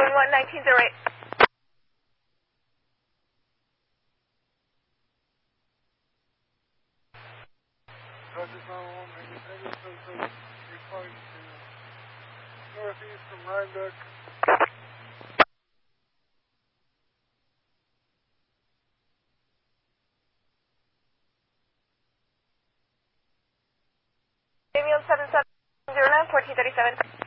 1908. Dodgers 911, negative, replying to northeast from Rhinebeck. Damien 7709, 1437.